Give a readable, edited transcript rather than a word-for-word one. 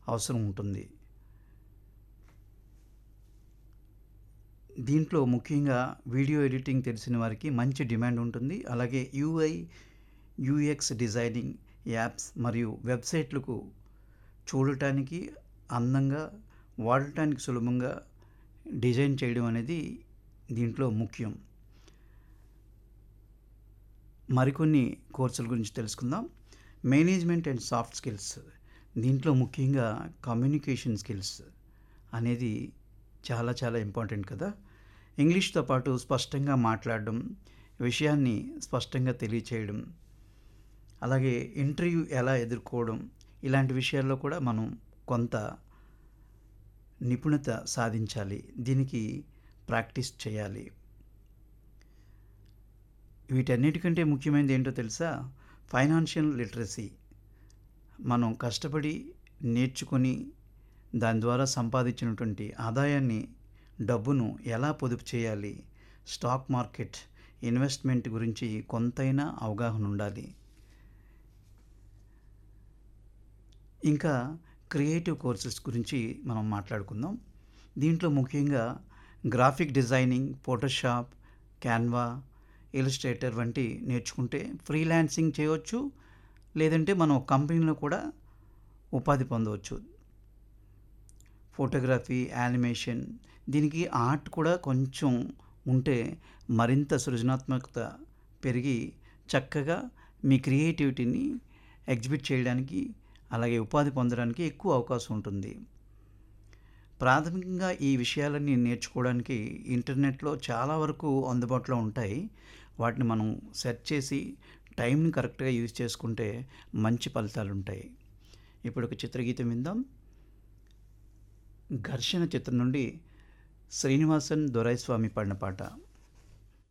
అవసరం ఉంటుంది. దీంట్లో ముఖ్యంగా వీడియో ఎడిటింగ్ తెలిసిన వారికి మంచి డిమాండ్ ఉంటుంది. అలాగే యూఐ, యూఎక్స్ డిజైనింగ్, యాప్స్ మరియు వెబ్సైట్లకు చూడటానికి అందంగా, వాడటానికి సులభంగా డిజైన్ చేయడం అనేది దీంట్లో ముఖ్యం. మరికొన్ని కోర్సుల గురించి తెలుసుకుందాం. Management and soft skills. దీంట్లో ముఖ్యంగా కమ్యూనికేషన్ స్కిల్స్ అనేది చాలా చాలా ఇంపార్టెంట్ కదా. ఇంగ్లీష్తో పాటు స్పష్టంగా మాట్లాడడం, విషయాన్ని స్పష్టంగా తెలియచేయడం, అలాగే ఇంటర్వ్యూ ఎలా ఎదుర్కోవడం, ఇలాంటి విషయాల్లో కూడా మనం కొంత నిపుణత సాధించాలి. దీనికి ప్రాక్టీస్ చేయాలి. వీటన్నిటికంటే ముఖ్యమైనది ఏంటో తెలుసా? Financial literacy. మనం కష్టపడి నేర్చుకొని దాని ద్వారా సంపాదించినటువంటి ఆదాయాన్ని, డబ్బును ఎలా పొదుపు చేయాలి, స్టాక్ మార్కెట్, ఇన్వెస్ట్మెంట్ గురించి కొంతైనా అవగాహన ఉండాలి. ఇంకా క్రియేటివ్ కోర్సెస్ గురించి మనం మాట్లాడుకుందాం. దీంట్లో ముఖ్యంగా graphic designing, Photoshop, Canva, Illustrator వంటి నేర్చుకుంటే ఫ్రీలాన్సింగ్ చేయవచ్చు. లేదంటే మనం కంపెనీలో కూడా ఉపాధి పొందవచ్చు. ఫోటోగ్రఫీ, యానిమేషన్, దీనికి ఆర్ట్ కూడా కొంచెం ఉంటే మరింత సృజనాత్మకత పెరిగి చక్కగా మీ క్రియేటివిటీని ఎగ్జిబిట్ చేయడానికి, అలాగే ఉపాధి పొందడానికి ఎక్కువ అవకాశం ఉంటుంది. ప్రాథమికంగా ఈ విషయాలన్నీ నేర్చుకోవడానికి ఇంటర్నెట్లో చాలా వరకు అందుబాటులో ఉంటాయి. వాటిని మనం సెర్చ్ చేసి టైంని కరెక్ట్గా యూజ్ చేసుకుంటే మంచి ఫలితాలు ఉంటాయి. ఇప్పుడు ఒక చిత్రగీతం విందాం. ఘర్షణ చిత్రం నుండి శ్రీనివాసన్ దొరైస్వామి పాడిన పాట.